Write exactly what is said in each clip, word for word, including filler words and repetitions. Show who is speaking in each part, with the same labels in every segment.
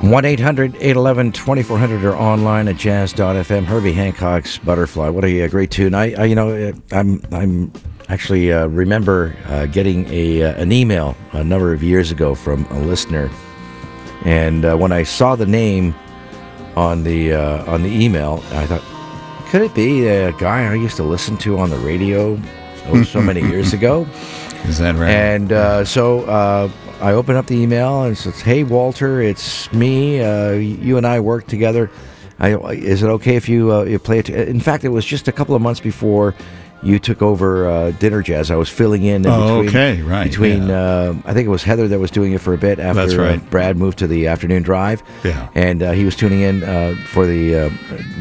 Speaker 1: one eight hundred eight one one two four zero zero or online at jazz dot f m. Herbie Hancock's Butterfly. What a, a great tune. I, I you know, I'm I'm actually uh, remember uh, getting a uh, an email a number of years ago from a listener, and uh, when I saw the name on the uh, on the email, I thought, could it be a guy I used to listen to on the radio oh, so many years ago?
Speaker 2: Is that right?
Speaker 1: And uh, so uh, I opened up the email and it says, "Hey Walter, it's me. Uh, you and I worked together. I, is it okay if you uh, you play it?" In fact, it was just a couple of months before you took over uh, Dinner Jazz. I was filling in. in
Speaker 2: oh,
Speaker 1: between,
Speaker 2: okay, right.
Speaker 1: Between
Speaker 2: yeah.
Speaker 1: uh, I think it was Heather that was doing it for a bit after
Speaker 2: That's right.
Speaker 1: uh, Brad moved to the afternoon drive.
Speaker 2: Yeah.
Speaker 1: And uh, he was tuning in uh, for the, uh,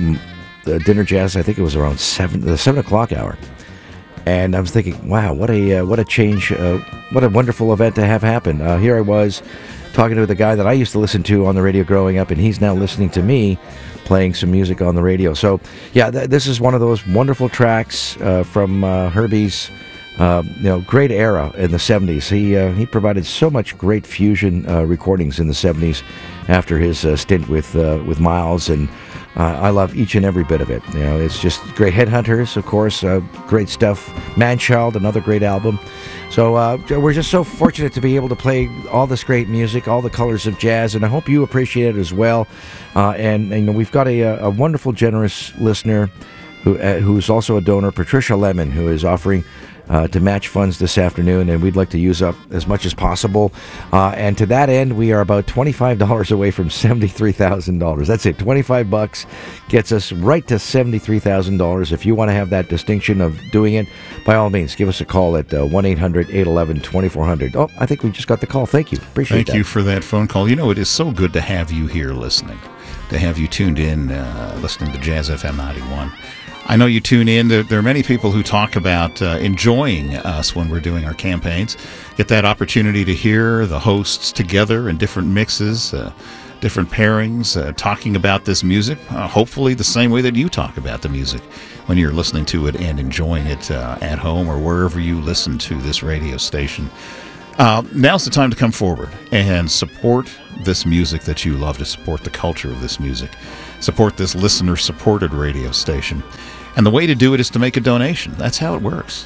Speaker 1: the Dinner Jazz. I think it was around seven the seven o'clock hour. And I was thinking, wow, what a uh, what a change, uh, what a wonderful event to have happen. Uh, here I was talking to the guy that I used to listen to on the radio growing up, and he's now listening to me playing some music on the radio. So, yeah, th- this is one of those wonderful tracks uh, from uh, Herbie's uh, you know, great era in the seventies. He uh, he provided so much great fusion uh, recordings in the seventies after his uh, stint with uh, with Miles, and Uh, I love each and every bit of it. You know, it's just great. Headhunters, of course, uh, great stuff. Manchild, another great album. So uh, we're just so fortunate to be able to play all this great music, all the colors of jazz, and I hope you appreciate it as well. Uh, and, and you know, we've got a, a wonderful, generous listener who uh, who's also a donor, Patricia Lemon, who is offering Uh, to match funds this afternoon, and we'd like to use up as much as possible. Uh, and to that end, we are about twenty-five dollars away from seventy-three thousand dollars. That's it. twenty-five bucks gets us right to seventy-three thousand dollars. If you want to have that distinction of doing it, by all means, give us a call at uh, one eight hundred eight one one two four zero zero. Oh, I think we just got the call. Thank you. Appreciate
Speaker 2: Thank
Speaker 1: that.
Speaker 2: you for that phone call. You know, it is so good to have you here listening, to have you tuned in, uh, listening to Jazz F M ninety-one. I know you tune in. There, there are many people who talk about uh, enjoying us when we're doing our campaigns. Get that opportunity to hear the hosts together in different mixes, uh, different pairings, uh, talking about this music, uh, hopefully the same way that you talk about the music when you're listening to it and enjoying it uh, at home or wherever you listen to this radio station. Uh, now's the time to come forward and support this music that you love, to support the culture of this music, support this listener-supported radio station. And the way to do it is to make a donation. That's how it works.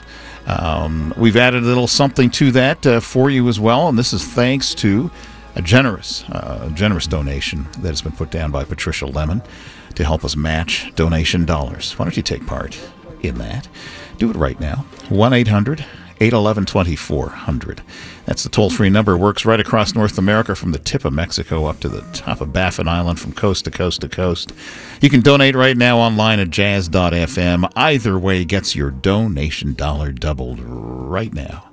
Speaker 2: Um, we've added a little something to that uh, for you as well, and this is thanks to a generous, uh, generous donation that has been put down by Patricia Lemon to help us match donation dollars. Why don't you take part in that? Do it right now. one eight hundred eight one one two four zero zero. That's the toll-free number. It works right across North America from the tip of Mexico up to the top of Baffin Island, from coast to coast to coast. You can donate right now online at jazz dot f m. Either way gets your donation dollar doubled right now.